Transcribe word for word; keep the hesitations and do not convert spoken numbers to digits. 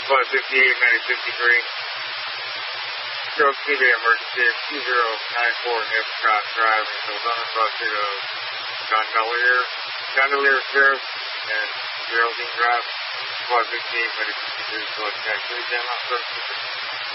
Flight fifty-eight, ninety fifty-three. Stroke T V emergency two zero nine four Epcot Drive in Arizona, crossing of Gondolier, Gondolier Sheriff, and Geraldine Drive. Flight fifty-eight, ninety fifty-three, select taxi, jam out services.